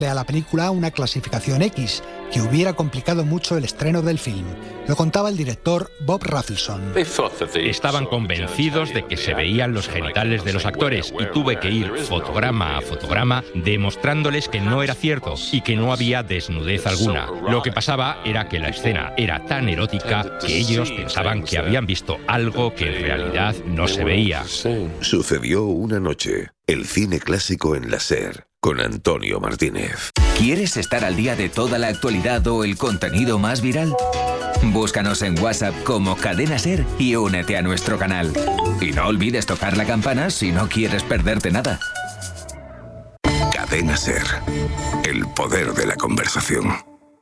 a la película una clasificación X, que hubiera complicado mucho el estreno del film. Lo contaba el director Bob Rafelson. Estaban convencidos de que se veían los genitales de los actores y tuve que ir fotograma a fotograma demostrándoles que no era cierto y que no había desnudez alguna. Lo que pasaba era que la escena era tan erótica que ellos pensaban que habían visto algo que en realidad no se veía. Sucedió una noche. El cine clásico en la SER, con Antonio Martínez. ¿Quieres estar al día de toda la actualidad o el contenido más viral? Búscanos en WhatsApp como Cadena SER y únete a nuestro canal. Y no olvides tocar la campana si no quieres perderte nada. Cadena SER, el poder de la conversación.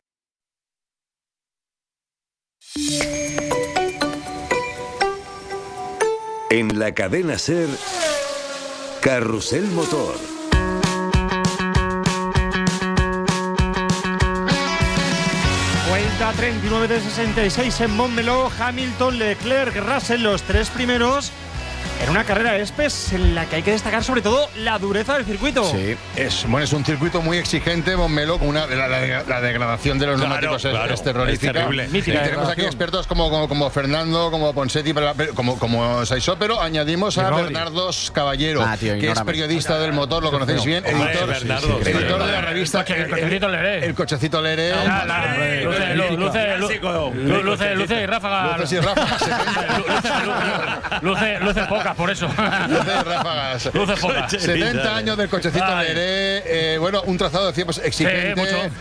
En la Cadena SER, Carrusel Motor. Vuelta 39 de 66 en Montmeló, Hamilton, Leclerc, Russell, los tres primeros en una carrera ESPES en la que hay que destacar sobre todo la dureza del circuito. Sí, es un circuito muy exigente, Montmeló, con la degradación de los neumáticos es terrorífica. Es tenemos aquí expertos como Fernando, como Ponsetti, como Saisó, pero añadimos a Bernardo Caballero, que es periodista del motor, lo conocéis bien, editor de la revista El Cochecito Leré. Luce y ráfaga. Luce pocas, por eso. Luce ráfagas. Luce pocas. 70 años del Cochecito Leré. Bueno, un trazado de tiempos exigente.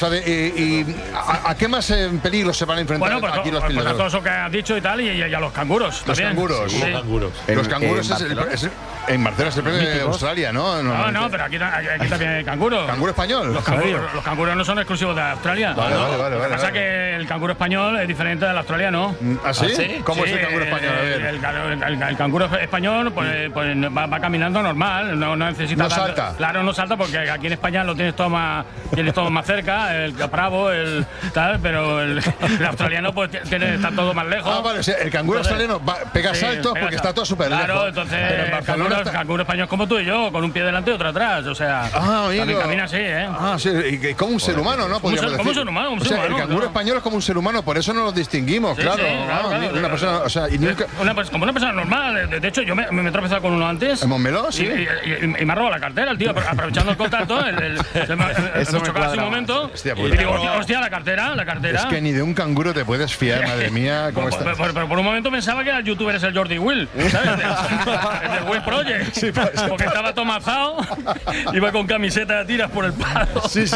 ¿A qué más peligros se van a enfrentar aquí los pilotos? A todo eso que has dicho y tal, y a los canguros. Los canguros. Sí. Los canguros en Barcelona es el premio de Australia, ¿no? No, pero aquí también hay canguros. ¿Canguro español? Los canguros no son exclusivos de Australia. Vale. Lo que pasa es que el canguro español es diferente del australiano. ¿Ah, sí? ¿Cómo es el canguro español? A ver. El canguro español pues va caminando normal, no necesita. No salta. Claro, no salta porque aquí en España lo tienes todo más cerca, el bravo, el tal, pero el australiano pues está todo más lejos. Ah, vale, o sea, el canguro australiano pega saltos porque está todo súper lejos. Claro, entonces el canguro español como tú y yo, con un pie delante y otro atrás, o sea, también camina así, ¿eh? Ah, sí, y como un ser humano, ¿no? Podríamos decir. Como un ser humano, o sea, el canguro español es como un ser humano, por eso no lo distinguimos, claro. Una persona, o sea, y nunca... como una persona normal. De hecho, yo me he tropezado con uno antes. ¿En Montmeló? Sí. Y me ha robado la cartera, el tío, aprovechando el contacto. Nos chocaba hace un momento. Y digo, hostia, la cartera. Es que ni de un canguro te puedes fiar, madre mía. Pero por un momento pensaba que el youtuber es el Jordi Will, ¿sabes? El del Will Project. Sí, porque estaba tomazado, iba con camiseta de tiras por el palo. Sí.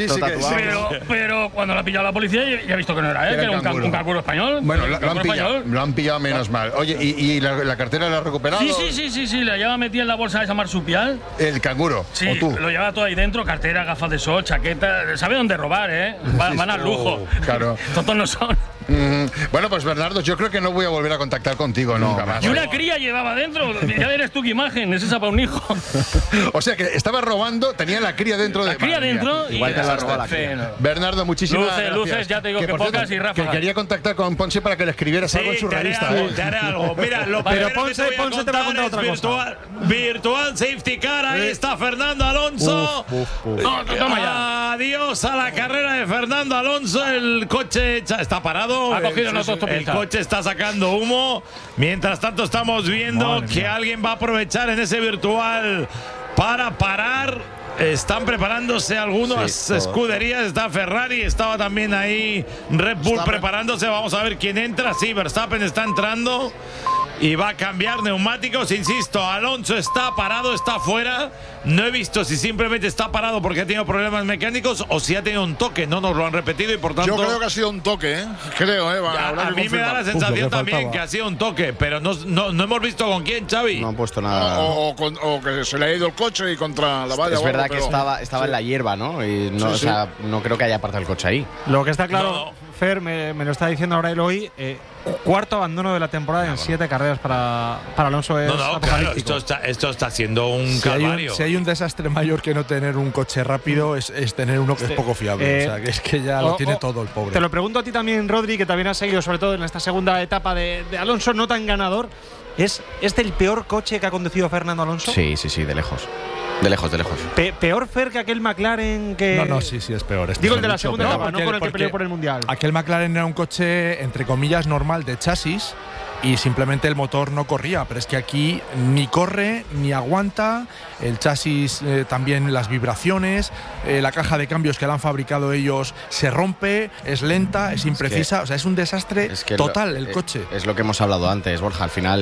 Pero cuando lo ha pillado la policía, ya he visto que no era él, que era un canguro español. Bueno, lo han pillado menos mal. Oye, ¿y la cartera la ha recuperado? Sí, la lleva metida en la bolsa de esa marsupial. ¿El canguro? Sí, ¿O tú? lo lleva todo ahí dentro, cartera, gafas de sol, chaqueta. Sabe dónde robar, ¿eh? Van al lujo. Claro. Tontos no son. Bueno, pues Bernardo, yo creo que no voy a volver a contactar contigo nunca más. Y una cría llevaba dentro. Ya verás tú qué imagen, es esa para un hijo. O sea que estaba robando, tenía la cría dentro de... La cría dentro. Igual te la robó la cría. Bernardo, muchísimas gracias. Luces, ya te digo que pocas y Rafa. Que quería contactar con Ponce para que le escribieras algo en su revista. Te haré algo. Mira, pero Ponce te va a contar otra cosa. Virtual Safety Car, ahí está Fernando Alonso. Toma ya. Adiós a la carrera de Fernando Alonso. El coche está parado. Ha cogido el coche está sacando humo. Mientras tanto estamos viendo que alguien va a aprovechar en ese virtual para parar. Están preparándose algunas escuderías. Está Ferrari, estaba también ahí Red Bull preparándose. Vamos a ver quién entra. Sí, Verstappen está entrando y va a cambiar neumáticos. Insisto, Alonso está parado, está fuera. No he visto si simplemente está parado porque ha tenido problemas mecánicos o si ha tenido un toque. No nos lo han repetido y por tanto... Yo creo que ha sido un toque, ¿eh? A mí me da la sensación también que ha sido un toque, pero no hemos visto con quién, Xavi. No han puesto nada. O que se le ha ido el coche y contra la valla. Es verdad que estaba en la hierba, ¿no? Y no, no creo que haya apartado el coche ahí. Lo que está claro, Fer, me lo está diciendo ahora Eloy, cuarto abandono de la temporada en 7 carreras. carreras para Alonso es apocalíptico. Claro, esto está siendo un calvario. Si hay un desastre mayor que no tener un coche rápido es tener uno que es poco fiable. O sea, que es que ya lo tiene todo el pobre. Te lo pregunto a ti también, Rodri, que también has seguido sobre todo en esta segunda etapa de Alonso, no tan ganador. ¿Es este el peor coche que ha conducido Fernando Alonso? Sí, de lejos. De lejos. ¿Peor, Fer, que aquel McLaren que...? No, sí, es peor. Digo el de la segunda etapa, no con el que peleó por el Mundial. Aquel McLaren era un coche, entre comillas, normal de chasis y simplemente el motor no corría. Pero es que aquí ni corre, ni aguanta. El chasis también, las vibraciones, la caja de cambios que la han fabricado ellos se rompe, es lenta, es imprecisa. O sea, es un desastre total el coche. Es lo que hemos hablado antes, Borja. Al final,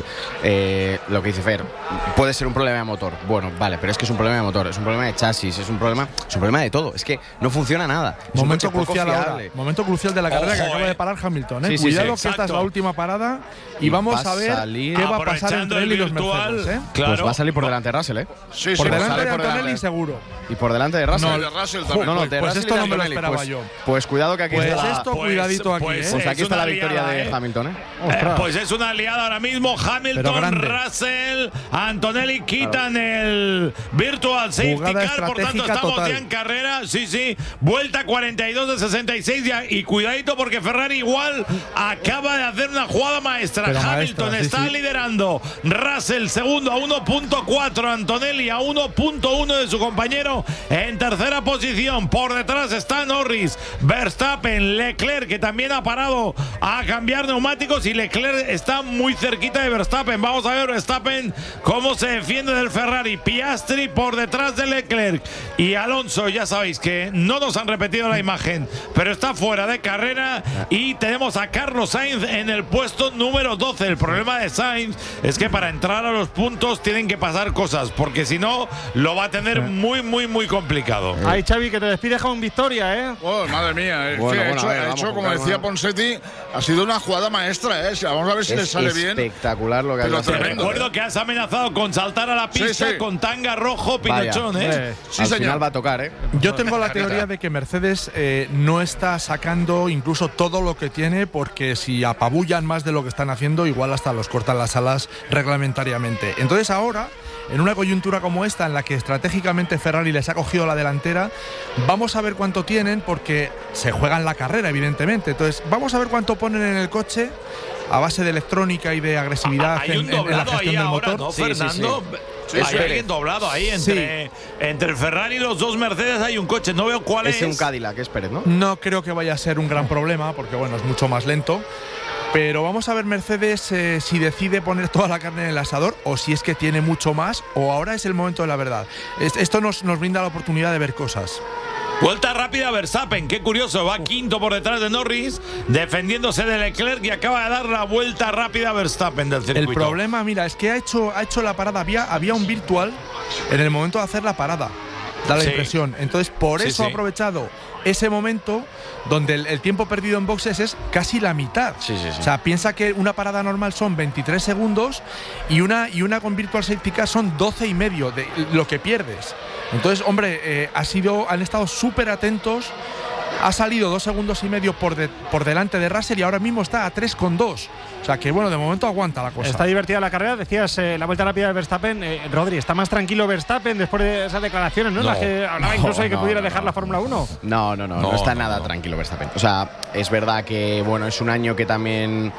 lo que dice Fer, puede ser un problema de motor. Bueno, vale, pero es que es un problema de motor, es un problema de chasis, es un problema de todo. Es que no funciona nada. Momento crucial ahora. Momento crucial de la carrera que acaba de parar Hamilton. Cuidado que esta es la última parada y vamos a ver qué va a pasar entre él y los Mercedes. Claro. Pues va a salir por delante de Russell, por delante de Antonelli seguro. Y por delante de Russell. No, de Russell también. Pues esto no me lo esperaba yo. Pues cuidado que aquí cuidadito aquí. Pues aquí está la victoria de Hamilton, pues es una aliada ahora mismo. Hamilton, Russell, Antonelli quitan el Virtual Safety Car, por tanto estamos ya en carrera. Sí. Vuelta 42 de 66 y cuidadito porque Ferrari igual acaba de hacer una jugada maestra. Hamilton está liderando. Russell segundo a 1.4. Antonelli a 1.1 de su compañero en tercera posición. Por detrás está Norris, Verstappen, Leclerc, que también ha parado a cambiar neumáticos, y Leclerc está muy cerquita de Verstappen. Vamos a ver Verstappen cómo se defiende del Ferrari. Piastri por detrás de Leclerc, y Alonso, ya sabéis que no nos han repetido la imagen, pero está fuera de carrera, y tenemos a Carlos Sainz en el puesto número 12. El problema de Sainz es que para entrar a los puntos tienen que pasar cosas, porque si no lo va a tener muy complicado. Ay, Xavi, que te despide con victoria, ¿eh? Oh, madre mía, ha hecho, como decía Ponsetti, ha sido una jugada maestra, ¿eh? Vamos a ver si le sale bien. Espectacular lo que ha hecho. Recuerdo que has amenazado con saltar a la pista con tanga rojo Pinochón, ¿eh? Al final va a tocar, ¿eh? Yo tengo la teoría de que Mercedes no está sacando incluso todo lo que tiene, porque si apabullan más de lo que están haciendo, igual hasta los cortan las alas reglamentariamente. Entonces ahora, en una coyuntura como esta, en la que estratégicamente Ferrari les ha cogido la delantera, vamos a ver cuánto tienen, porque se juegan la carrera, evidentemente. Entonces vamos a ver cuánto ponen en el coche a base de electrónica y de agresividad en la gestión del motor. ¿No, Fernando? Hay alguien doblado ahí entre el Ferrari y los dos Mercedes. Hay un coche, no veo cuál es. Es un Cadillac, es Pérez, ¿no? No creo que vaya a ser un gran problema, porque bueno, es mucho más lento. Pero vamos a ver Mercedes si decide poner toda la carne en el asador, o si es que tiene mucho más, o ahora es el momento de la verdad. Esto nos brinda la oportunidad de ver cosas. Vuelta rápida Verstappen, qué curioso, va quinto por detrás de Norris, defendiéndose de Leclerc, y acaba de dar la vuelta rápida Verstappen del circuito. El problema, mira, es que ha hecho la parada, había un virtual en el momento de hacer la parada, da la impresión. Entonces, por eso ha aprovechado ese momento donde el tiempo perdido en boxes es casi la mitad. O sea, piensa que una parada normal son 23 segundos y una con Virtual Safety Car son 12 y medio de lo que pierdes. Entonces, hombre, han estado súper atentos. Ha salido 2 segundos y medio por delante de Russell, y ahora mismo está a 3,2. O sea que, bueno, de momento aguanta la cosa. Está divertida la carrera. Decías la vuelta rápida de Verstappen. Rodri, ¿está más tranquilo Verstappen después de esas declaraciones, ¿no? En las que hablaba incluso de que pudiera dejar la Fórmula 1. No está nada tranquilo Verstappen. O sea, es verdad que, bueno, es un año que también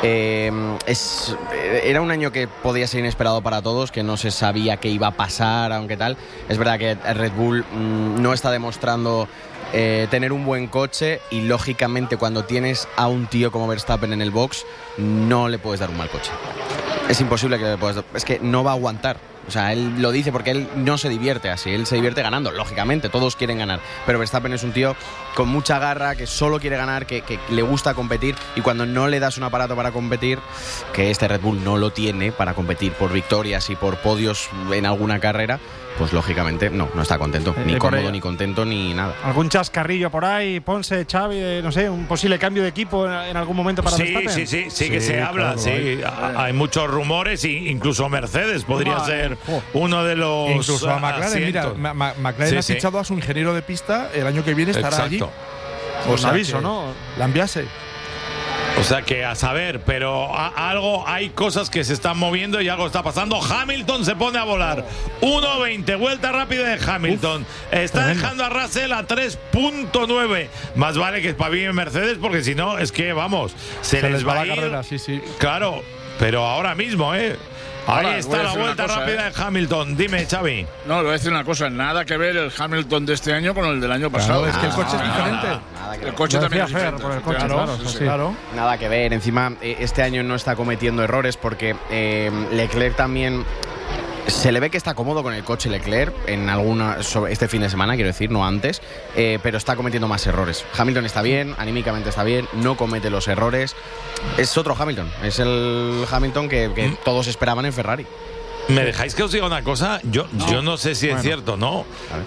era un año que podía ser inesperado para todos, que no se sabía qué iba a pasar, aunque tal. Es verdad que Red Bull no está demostrando tener un buen coche, y lógicamente cuando tienes a un tío como Verstappen en el box no le puedes dar un mal coche. Es imposible que le puedas dar, es que no va a aguantar. O sea, él lo dice porque él no se divierte así, él se divierte ganando, lógicamente, todos quieren ganar, pero Verstappen es un tío con mucha garra, que solo quiere ganar, que le gusta competir, y cuando no le das un aparato para competir, que este Red Bull no lo tiene para competir por victorias y por podios en alguna carrera, pues lógicamente no está contento, ni cómodo, ni contento, ni nada. ¿Algún chascarrillo por ahí, Ponce, Xavi, no sé, un posible cambio de equipo en algún momento para Verstappen? Sí, que se habla, claro, hay muchos rumores, y incluso Mercedes podría ser uno de los incluso a McLaren, asientos. Mira, McLaren ha fichado a su ingeniero de pista, el año que viene estará allí. Os aviso, ¿no? Lambiase. O sea que a saber, pero hay cosas que se están moviendo y algo está pasando. Hamilton se pone a volar. 1.20, vuelta rápida de Hamilton. Está dejando a Russell a 3.9. Más vale que espabile Mercedes, porque si no, es que vamos, se les va a ir. Carrera, sí. Claro, pero ahora mismo, Ahora, ahí está la vuelta rápida de Hamilton. Dime, Xavi. No, le voy a decir una cosa. Nada que ver el Hamilton de este año con el del año pasado. Es que el coche es diferente. El coche también es diferente. Por el coche, claro. Nada que ver. Encima, este año no está cometiendo errores porque Leclerc también... Se le ve que está cómodo con el coche Leclerc este fin de semana, quiero decir, no antes, pero está cometiendo más errores. Hamilton está bien, anímicamente está bien, no comete los errores. Es otro Hamilton, es el Hamilton que todos esperaban en Ferrari. ¿Me dejáis que os diga una cosa? Yo no sé si es cierto, ¿no?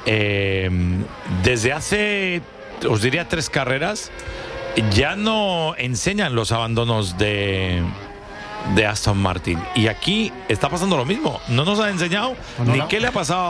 Desde hace, os diría, 3 carreras, ya no enseñan los abandonos de Aston Martin. Y aquí está pasando lo mismo. No nos han enseñado ni qué le ha pasado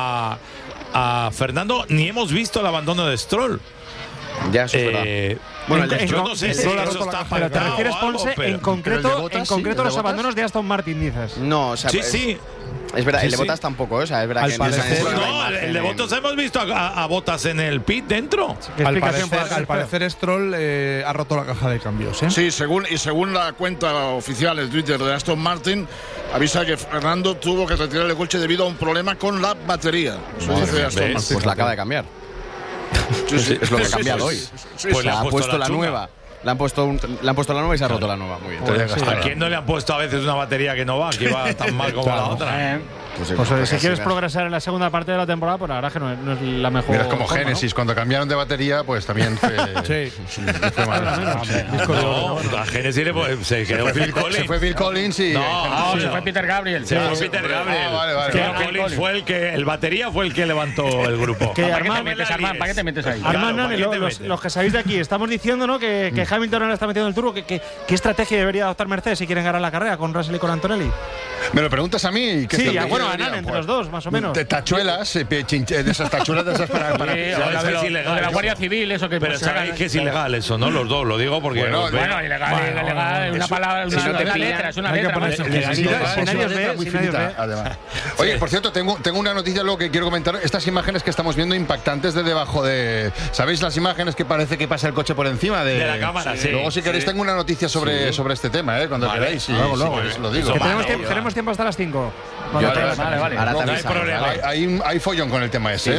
a Fernando, ni hemos visto el abandono de Stroll. Ya, eso es verdad. Bueno, yo no sé si eso está pero te refieres, Ponce, en concreto los abandonos de Aston Martin, dices. No, o sea, sí. Es verdad, el de Bottas tampoco, o sea, es verdad el de Bottas hemos visto a Bottas en el pit dentro. Al parecer Stroll ha roto la caja de cambios, Sí, según la cuenta oficial de Twitter de Aston Martin, avisa que Fernando tuvo que retirar el coche debido a un problema con la batería. Eso dice Aston Martin. Pues la acaba de cambiar. Es lo que ha cambiado hoy. Pues le ha puesto la nueva. Le han puesto la nueva y se ha roto la nueva. Muy bien. ¿A quién no le han puesto a veces una batería que no va, que va tan mal como la otra? Pues si quieres progresar en la segunda parte de la temporada, pues la verdad que no es la mejor. Mira, es como Génesis, cuando cambiaron de batería, pues también fue mal. A Génesis se quedó Phil Collins. Se fue Phil Collins y. No, se fue Peter Gabriel. Se fue Peter Gabriel. Vale. Collins fue el batería fue el que levantó el grupo. ¿Para qué te metes ahí? Armand, los que sabéis de aquí, estamos diciendo, ¿no? Que Hamilton ahora está metiendo el turbo. ¿Qué estrategia debería adoptar Mercedes si quieren ganar la carrera con Russell y con Antonelli? ¿Me lo preguntas a mí? Sí, bueno, ganan entre los dos, más o menos. De tachuelas, de esas tachuelas de esas para es ilegal. De la Guardia Civil, eso que. Pero sabéis que es ilegal eso, ¿no? Los dos, lo digo porque. Bueno, ilegal, una palabra, una letra, es una letra. Si nadie os ve. Oye, por cierto, tengo una noticia luego que quiero comentar. Estas imágenes que estamos viendo impactantes de debajo de. ¿Sabéis las imágenes que parece que pasa el coche por encima de la cámara? Sí. Luego, si queréis, tengo una noticia sobre este tema, cuando queráis. Luego, lo digo. Tenemos tiempo hasta las 5. Vale. No hay problema. Hay follón con el tema ese.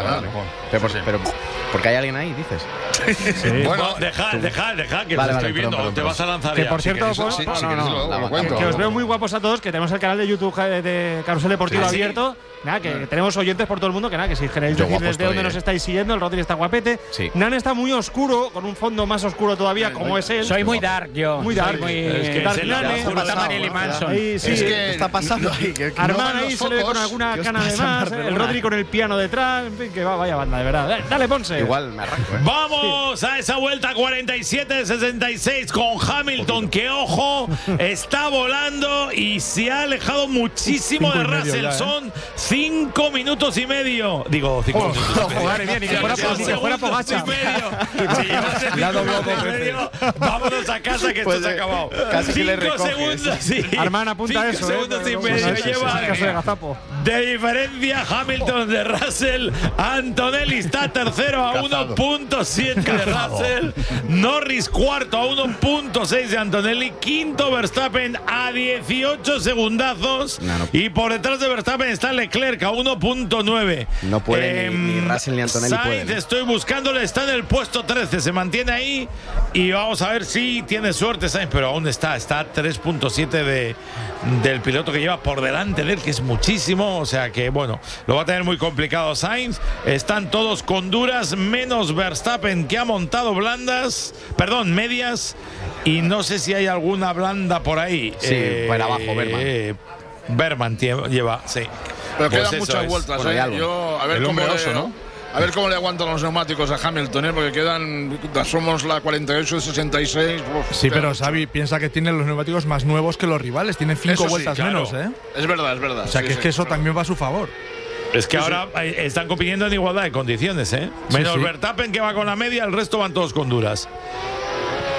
Pero porque hay alguien ahí, dices. Sí. Bueno, deja que lo estoy viendo. Perdón. Te vas a lanzar que ya. por cierto, que os veo muy guapos a todos, que tenemos el canal de YouTube de Carrusel Deportivo abierto. Nada, que tenemos oyentes por todo el mundo, que si queréis decir desde dónde nos estáis siguiendo, el Rodri está guapete. Sí. Nan está muy oscuro, con un fondo más oscuro todavía, como es él. Soy muy dark, yo. Muy dark. Dark Nane. Es que está pasando ahí. Armand ahí se le ve con alguna cana de más. El Rodri con el piano detrás. En fin, que vaya banda, de verdad. Dale, Ponce. Igual me arranco. Vamos a esa vuelta 47-66 con Hamilton, que ojo, está volando y se ha alejado muchísimo de Russell. Son 5 minutos y medio. Digo, 5 minutos y medio. Madre mía, ni que fuera Pogačar. Vámonos a casa, que esto se ha acabado. 5 segundos, sí. Armand, apunta eso. 5 segundos y medio lleva de diferencia Hamilton de Russell. Antonelli está tercero a 1.7 de Russell. Norris cuarto a 1.6 de Antonelli. Quinto Verstappen a 18 segundazos. Y por detrás de Verstappen está Leclerc a 1.9. No puede ni Russell ni Antonelli. Sainz, estoy buscándole, está en el puesto 13. Se mantiene ahí y vamos a ver si tiene suerte Sainz, pero aún está a 3.7 del piloto que lleva por delante de él, que es muchísimo. O sea que, bueno, lo va a tener muy complicado Sainz. Están todos con duras, menos Verstappen, que ha montado medias. Y no sé si hay alguna blanda por ahí. Sí, por abajo, Berman lleva, sí. Pero pues quedan muchas vueltas. Yo, a ver cómo le aguantan los neumáticos a Hamilton, porque somos la 48-66. Sí, pero Xavi piensa que tiene los neumáticos más nuevos que los rivales. Tienen 5 vueltas menos, ¿eh? Es verdad. O sea, que es que eso también va a su favor. Es que ahora están compitiendo en igualdad de condiciones, ¿eh? Menos Verstappen, que va con la media, el resto van todos con duras.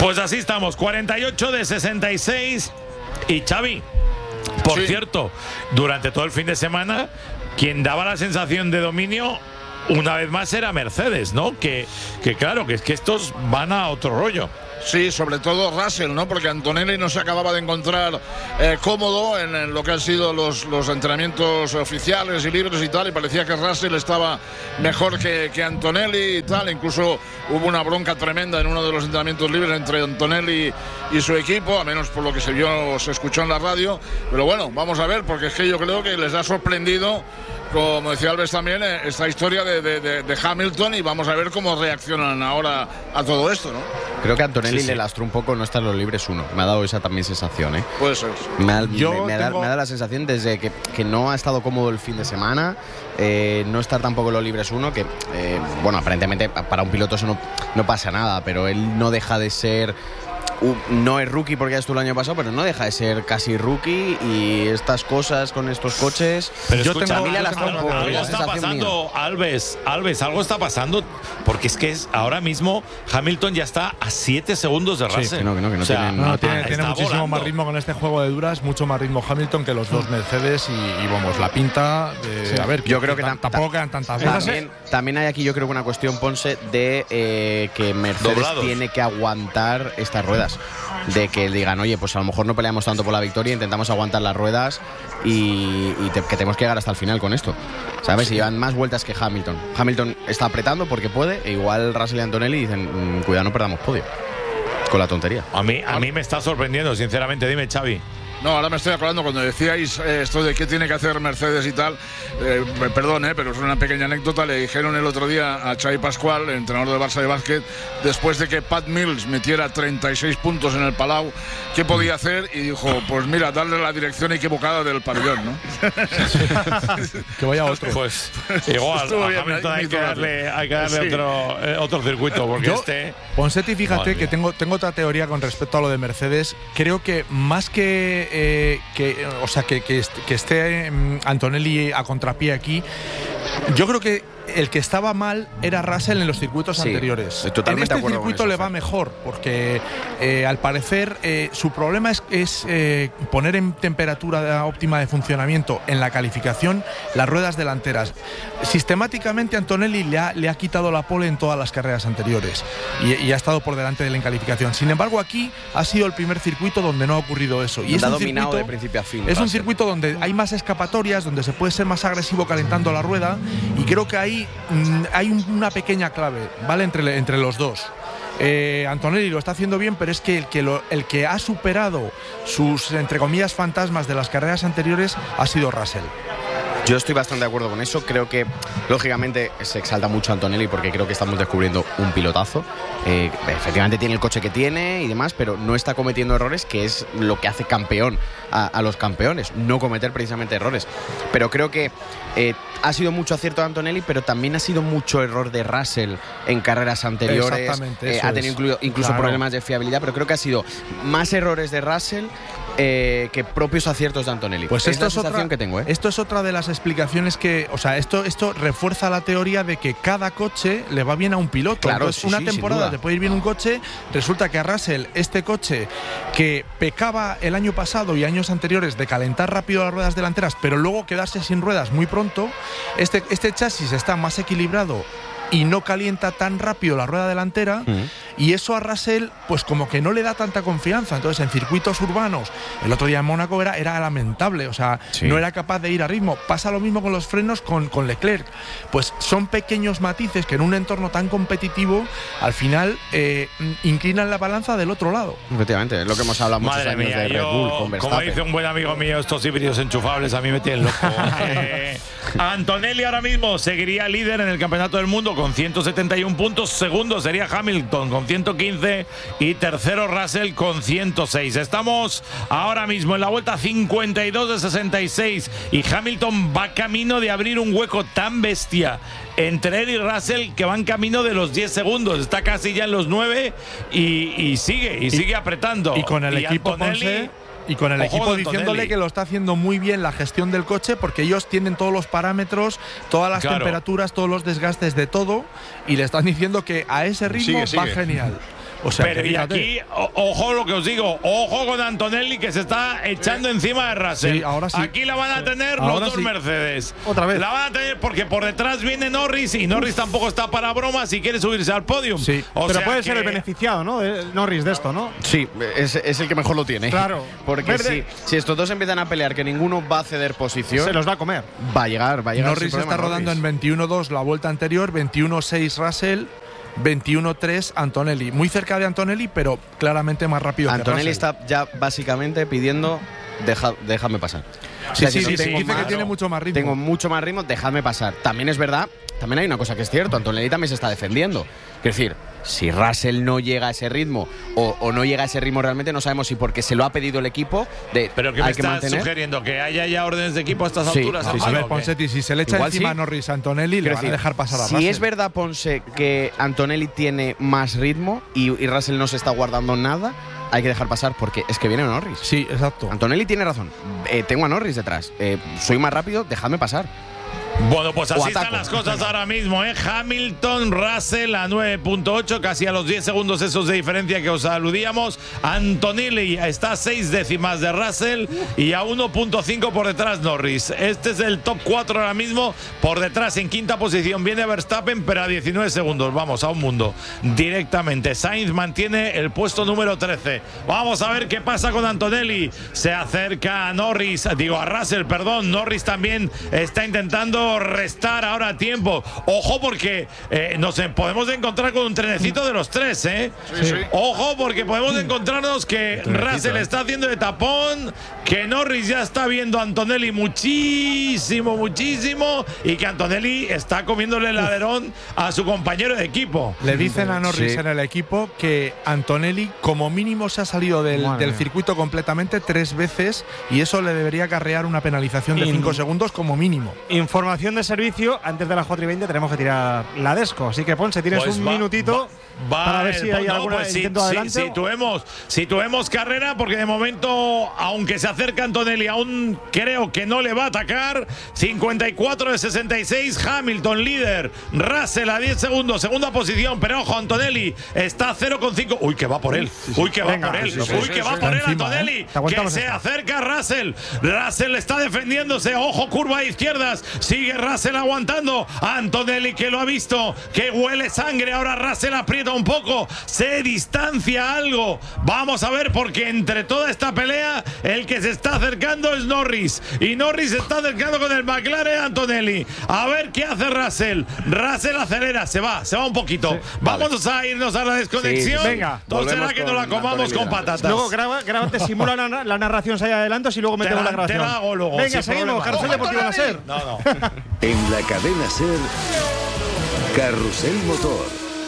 Pues así estamos, 48 de 66. Y Xavi, por cierto, durante todo el fin de semana, quien daba la sensación de dominio una vez más era Mercedes, ¿no? Que claro, que es que estos van a otro rollo. Sí, sobre todo Russell, ¿no? Porque Antonelli no se acababa de encontrar cómodo en lo que han sido los entrenamientos oficiales y libres y tal, y parecía que Russell estaba mejor que Antonelli y tal. Incluso hubo una bronca tremenda en uno de los entrenamientos libres entre Antonelli y su equipo, a menos por lo que se escuchó en la radio. Pero bueno, vamos a ver, porque es que yo creo que les ha sorprendido, como decía Alves también, esta historia de Hamilton, y vamos a ver cómo reaccionan ahora a todo esto, ¿no? Creo que Antonelli le lastró un poco no estar en los libres 1. Me ha dado esa también sensación, ¿eh? Puede ser. Me ha dado la sensación desde que no ha estado cómodo el fin de semana, no estar tampoco en los libres 1, que, bueno, aparentemente para un piloto eso no pasa nada, pero él no deja de ser... No es rookie porque ya estuvo el año pasado, pero no deja de ser casi rookie, y estas cosas con estos coches. Pero yo escucha, algo está pasando, Alves, algo está pasando, porque es que ahora mismo Hamilton ya está a 7 segundos de Russell. Sí, tiene muchísimo más ritmo con este juego de duras, mucho más ritmo Hamilton que los dos Mercedes, y vamos, la pinta a ver, yo creo que tampoco quedan tantas veces. También hay aquí, yo creo que una cuestión, Ponce, de que Mercedes tiene que aguantar estas ruedas. De que digan, oye, pues a lo mejor no peleamos tanto por la victoria, intentamos aguantar las ruedas que tenemos que llegar hasta el final con esto, ¿sabes? Y llevan más vueltas que Hamilton. Hamilton está apretando porque puede, e igual Russell y Antonelli dicen, cuidado, no perdamos podio con la tontería. A mí me está sorprendiendo, sinceramente. Dime, Xavi. No, ahora me estoy acordando cuando decíais esto de qué tiene que hacer Mercedes y tal. Perdón, pero es una pequeña anécdota. Le dijeron el otro día a Xavi Pascual, el entrenador de Barça de básquet, después de que Pat Mills metiera 36 puntos en el Palau, ¿qué podía hacer? Y dijo, pues mira, darle la dirección equivocada del pabellón, ¿no? Que vaya otro. Pues igual, a Hamilton hay que darle otro circuito, porque Ponseti, fíjate que tengo otra teoría con respecto a lo de Mercedes. Creo que más que esté Antonelli a contrapié aquí, yo creo que el que estaba mal era Russell en los circuitos anteriores. En este circuito le va mejor, porque al parecer su problema es poner en temperatura óptima de funcionamiento en la calificación las ruedas delanteras. Sistemáticamente Antonelli le ha quitado la pole en todas las carreras anteriores y ha estado por delante de él en calificación. Sin embargo, aquí ha sido el primer circuito donde no ha ocurrido eso. Y es un circuito de principio a fin. Es un circuito donde hay más escapatorias, donde se puede ser más agresivo calentando la rueda, y creo que ahí hay una pequeña clave, ¿vale? Entre los dos. Antonelli lo está haciendo bien, pero es que el que ha superado sus, entre comillas, fantasmas de las carreras anteriores ha sido Russell. Yo estoy bastante de acuerdo con eso. Creo que, lógicamente, se exalta mucho a Antonelli porque creo que estamos descubriendo un pilotazo. Efectivamente tiene el coche que tiene y demás, pero no está cometiendo errores, que es lo que hace campeón a los campeones, no cometer precisamente errores. Pero creo que ha sido mucho acierto de Antonelli, pero también ha sido mucho error de Russell en carreras anteriores. Ha tenido incluso problemas de fiabilidad, pero creo que ha sido más errores de Russell que propios aciertos de Antonelli. Pues es la sensación que tengo. Esto es otra de las explicaciones que, o sea, esto refuerza la teoría de que cada coche le va bien a un piloto. Claro, entonces, una temporada te puede ir bien un coche, resulta que a Russell, este coche que pecaba el año pasado y años anteriores de calentar rápido las ruedas delanteras, pero luego quedarse sin ruedas muy pronto, este chasis está más equilibrado y no calienta tan rápido la rueda delantera, y eso a Russell pues como que no le da tanta confianza. Entonces en circuitos urbanos, el otro día en Mónaco era lamentable, o sea, no era capaz de ir a ritmo. Pasa lo mismo con los frenos con Leclerc. Pues son pequeños matices que en un entorno tan competitivo al final inclinan la balanza del otro lado. Efectivamente, es lo que hemos hablado muchos años de Red Bull con Verstappen. Como dice un buen amigo mío, estos híbridos enchufables a mí me tienen loco. Antonelli ahora mismo seguiría líder en el Campeonato del Mundo con 171 puntos, segundo sería Hamilton con 115 y tercero Russell con 106. Estamos ahora mismo en la vuelta 52 de 66 y Hamilton va camino de abrir un hueco tan bestia entre él y Russell que van camino de los 10 segundos. Está casi ya en los 9 y sigue apretando. Y con el equipo Ponce, y con el equipo diciéndole que lo está haciendo muy bien la gestión del coche, porque ellos tienen todos los parámetros, todas las temperaturas, todos los desgastes de todo, y le están diciendo que a ese ritmo va genial. O sea, pero y aquí, ojo lo que os digo, ojo con Antonelli que se está echando encima de Russell. Sí, ahora sí. Aquí la van a tener los dos Mercedes. Otra vez. La van a tener porque por detrás viene Norris y Norris tampoco está para bromas si quiere subirse al podium. Sí. Pero puede ser el beneficiado, ¿no? Norris de esto, ¿no? Sí, es el que mejor lo tiene. Claro. Porque si estos dos empiezan a pelear, que ninguno va a ceder posición, se los va a comer. Va a llegar. Norris está rodando en 21-2 la vuelta anterior, 21-6 Russell, 21-3 Antonelli. Muy cerca de Antonelli, pero claramente más rápido que Antonelli Russell. está ya básicamente pidiendo déjame pasar. Sí, dice que tiene mucho más ritmo. Tengo mucho más ritmo, déjame pasar. También es verdad, también hay una cosa que es cierto, Antonelli también se está defendiendo. Es decir, si Russell no llega a ese ritmo o no llega a ese ritmo realmente, no sabemos si porque se lo ha pedido el equipo pero que me estás sugiriendo que haya ya órdenes de equipo a estas alturas. A ver, Ponsetti, si se le echa encima a Norris a Antonelli, le van a dejar pasar a Russell. Si es verdad, Ponce, que Antonelli tiene más ritmo y Russell no se está guardando nada, hay que dejar pasar porque es que viene Norris. Sí, exacto. Antonelli tiene razón. Tengo a Norris detrás. Soy más rápido, déjame pasar. Bueno, pues así están las cosas ahora mismo, ¿eh? Hamilton, Russell a 9.8, casi a los 10 segundos esos de diferencia que os aludíamos. Antonelli está a 6 décimas de Russell y a 1.5 por detrás Norris. Este es el top 4 ahora mismo. Por detrás, en quinta posición, viene Verstappen, pero a 19 segundos. Vamos, a un mundo. Directamente. Sainz mantiene el puesto número 13. Vamos a ver qué pasa con Antonelli. Se acerca a Norris, digo a Russell, perdón. Norris también está intentando restar ahora tiempo. Ojo porque nos podemos encontrar con un trenecito de los tres, ¿eh? Sí. Ojo porque podemos encontrarnos que Russell está haciendo de tapón, que Norris ya está viendo a Antonelli muchísimo y que Antonelli está comiéndole el alerón a su compañero de equipo. Le dicen a Norris en el equipo que Antonelli como mínimo se ha salido del circuito completamente 3 veces y eso le debería acarrear una penalización de 5 segundos como mínimo. Información de servicio, antes de las 4:20 tenemos que tirar la Desco, así que Ponce, tienes un minutito para ver si hay algún intento adelante. Situemos carrera porque de momento, aunque se acerca Antonelli, aún creo que no le va a atacar. 54 de 66, Hamilton líder, Russell a 10 segundos, segunda posición, pero ojo, Antonelli está a 0,5. Uy, que va por él, que va por él Antonelli, que se acerca Russell está defendiéndose, ojo, curva a izquierdas, sigue Russell aguantando, Antonelli que lo ha visto, que huele sangre, ahora Russell aprieta un poco, se distancia algo, vamos a ver porque entre toda esta pelea el que se está acercando es Norris y Norris se está acercando con el McLaren Antonelli, a ver qué hace Russell acelera, se va un poquito, vamos a irnos a la desconexión, venga, entonces será que nos la comamos con patatas. Luego grábate, simula la narración ahí adelantos y luego metemos la grabación. Te la hago luego, venga, seguimos, Carrusel Deportivo La SER. No. En la cadena SER, Carrusel Motor.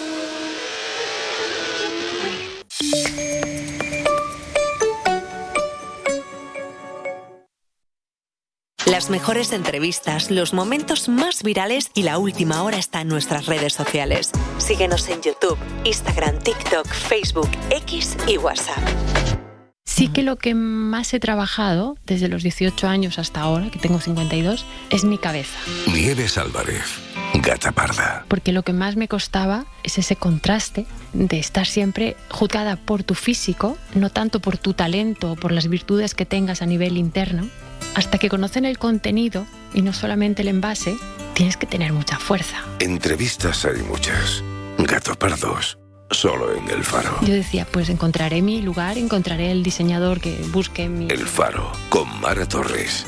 Las mejores entrevistas, los momentos más virales y la última hora está en nuestras redes sociales. Síguenos en YouTube, Instagram, TikTok, Facebook, X y WhatsApp. Sí que lo que más he trabajado desde los 18 años hasta ahora, que tengo 52, es mi cabeza. Nieves Álvarez, Gata Parda. Porque lo que más me costaba es ese contraste de estar siempre juzgada por tu físico, no tanto por tu talento o por las virtudes que tengas a nivel interno. Hasta que conocen el contenido y no solamente el envase, tienes que tener mucha fuerza. Entrevistas hay muchas. Gato Pardos, solo en El Faro. Yo decía, pues encontraré mi lugar, encontraré el diseñador que busque mi... El Faro, con Mara Torres.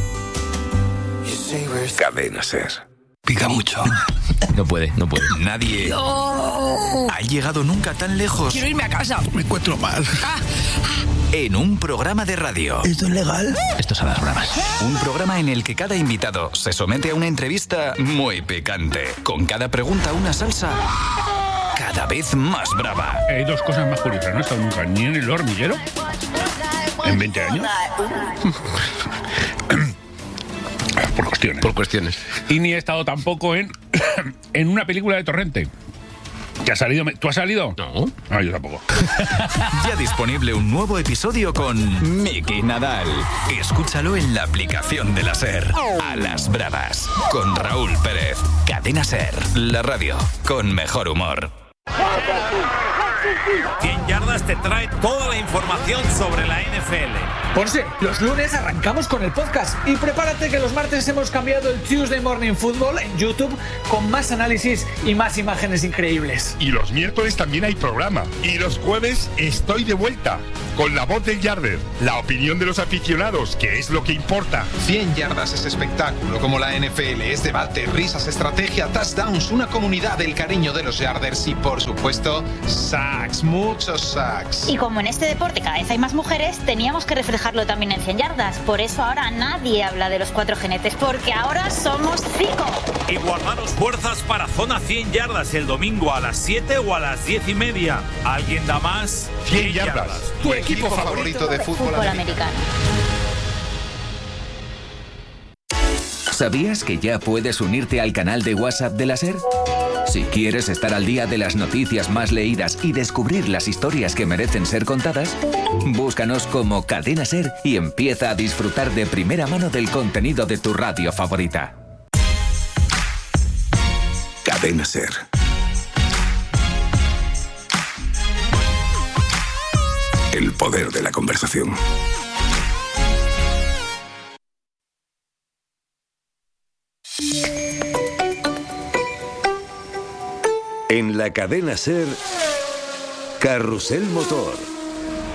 Cadena SER. Pica mucho. No puede. Nadie ha llegado nunca tan lejos. Quiero irme a casa. Me encuentro mal. En un programa de radio. ¿Esto es legal? Esto es a las bravas. Un programa en el que cada invitado se somete a una entrevista muy picante. Con cada pregunta una salsa cada vez más brava. Hay dos cosas más curiosas. No he estado nunca ni en El Hormiguero en 20 años. Por cuestiones. Y ni he estado tampoco en una película de Torrente. ¿Que ha salido? ¿Tú has salido? No. Ah, yo tampoco. Ya disponible un nuevo episodio con Miki Nadal. Escúchalo en la aplicación de la SER. A las bravas. Con Raúl Pérez. Cadena SER. La radio con mejor humor. 100 Yardas te trae toda la información sobre la NFL. Ponce, los lunes arrancamos con el podcast y prepárate que los martes hemos cambiado el Tuesday Morning Football en YouTube con más análisis y más imágenes increíbles. Y los miércoles también hay programa. Y los jueves estoy de vuelta con La Voz del Yarder, la opinión de los aficionados, que es lo que importa. 100 yardas es espectáculo como la NFL, es debate, risas, estrategia, touchdowns, una comunidad del cariño de los Yarders y por supuesto sacks, muchos sacks. Y como en este deporte cada vez hay más mujeres, teníamos que reflejarlo también en 100 yardas. Por eso ahora nadie habla de los 4 jinetes, porque ahora somos 5. Y guardaros fuerzas para Zona 100 Yardas el domingo a las 7 o a las 10:30. ¿Alguien da más? 100 yardas. Tu equipo favorito de fútbol americano. ¿Sabías que ya puedes unirte al canal de WhatsApp de la SER? Si quieres estar al día de las noticias más leídas y descubrir las historias que merecen ser contadas, búscanos como Cadena SER y empieza a disfrutar de primera mano del contenido de tu radio favorita. Cadena SER. El poder de la conversación. En la Cadena SER, Carrusel Motor.